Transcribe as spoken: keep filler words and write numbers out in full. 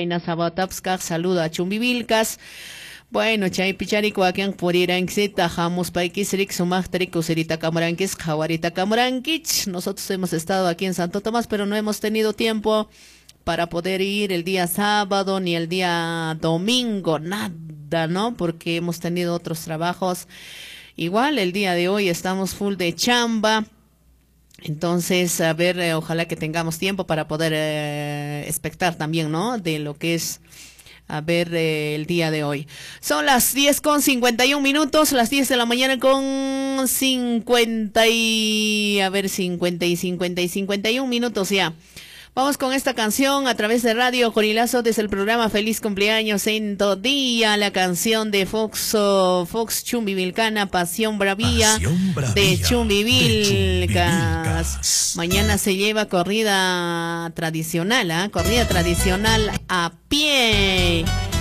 Jaina Sabatapska, saluda a Chumbivilcas. Bueno, chay pichari kuakian puriranquis, tajamos paikis, rik sumachtarik, userita camoranquis, jaguarita camoranquich. Nosotros hemos estado aquí en Santo Tomás, pero no hemos tenido tiempo para poder ir el día sábado ni el día domingo, nada, ¿no? Porque hemos tenido otros trabajos. Igual el día de hoy estamos full de chamba. Entonces, a ver, eh, ojalá que tengamos tiempo para poder eh, expectar también, ¿no? De lo que es, a ver, eh, el día de hoy. Son las diez con cincuenta y un minutos, las diez de la mañana con cincuenta y, a ver, cincuenta y cincuenta y cincuenta y un minutos ya. Vamos con esta canción a través de Radio Corilazo desde el programa Feliz Cumpleaños en todo día, la canción de Fox, oh, Fox Chumbivilcana, Pasión Bravía, Pasión Bravía de Chumbivilcas. Mañana se lleva corrida tradicional, ¿eh? Corrida tradicional a pie.